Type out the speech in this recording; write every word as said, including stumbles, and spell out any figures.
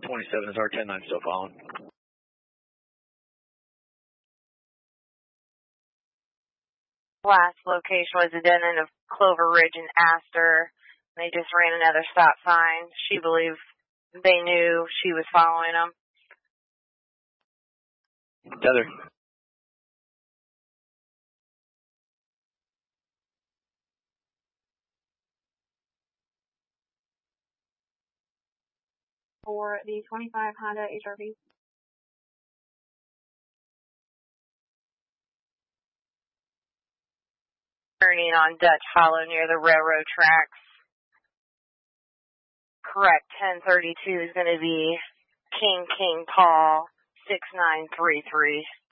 twenty-seven is our ten nine still following. Last location was the dead end of Clover Ridge and Astor. They just ran another stop sign. She believed they knew she was following them. Tether. For the twenty-five Honda H R V. Turning on Dutch Hollow near the railroad tracks. Correct, ten thirty-two is going to be King King Paul, six nine three three.